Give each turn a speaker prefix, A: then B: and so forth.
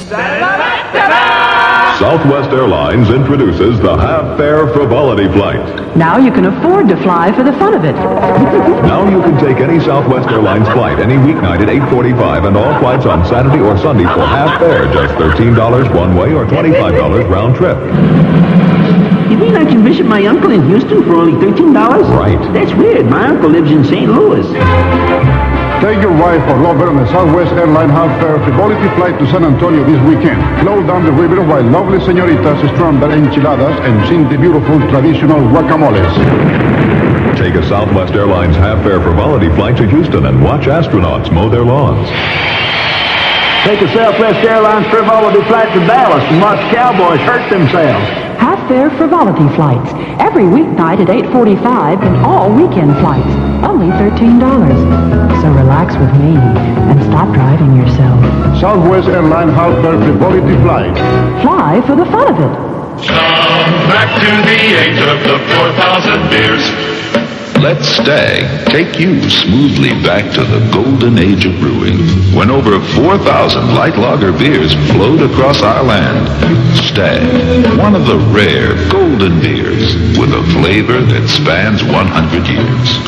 A: Southwest Airlines introduces the half-fare frivolity flight.
B: Now you can afford to fly for the fun of it.
A: Now you can take any Southwest Airlines flight any weeknight at 8:45 and all flights on Saturday or Sunday for half fare, just $13 one way or $25 round trip.
C: You mean I can visit my uncle in Houston for only $13?
A: Right.
C: That's weird. My uncle lives in St. Louis.
D: Take your wife or lover on a Southwest Airlines half-fare frivolity flight to San Antonio this weekend. Flow down the river while lovely señoritas strum their enchiladas and sing the beautiful traditional guacamoles.
A: Take a Southwest Airlines half-fare frivolity flight to Houston and watch astronauts mow their lawns.
C: Take a Southwest Airlines frivolity flight to Dallas and watch cowboys hurt themselves.
B: Half-fare frivolity flights. Every weeknight at 8:45 and all weekend flights. Only $13. So relax with me and stop driving yourself.
D: Southwest Airlines half-fare frivolity flight.
B: Fly for the fun of it.
E: Back to the age of the 4,000 beers.
F: Let's Stag take you smoothly back to the golden age of brewing, when over 4,000 light lager beers flowed across our land. Stag, one of the rare golden beers with a flavor that spans 100 years.